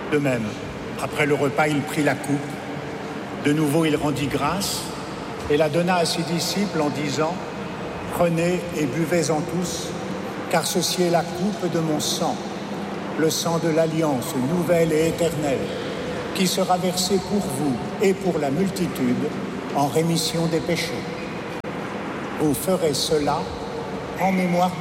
De même, après le repas, il prit la coupe. De nouveau, il rendit grâce et la donna à ses disciples en disant « Prenez et buvez-en tous, car ceci est la coupe de mon sang, le sang de l'alliance nouvelle et éternelle, qui sera versé pour vous et pour la multitude en rémission des péchés. Vous ferez cela en mémoire de moi. »